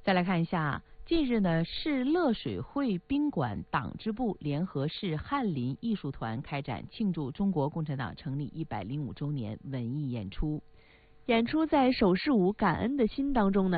再来看一下，近日呢，市乐水会宾馆党支部联合市翰林艺术团开展庆祝中国共产党成立105周年文艺演出。 演出在手势舞《感恩的心》当中呢，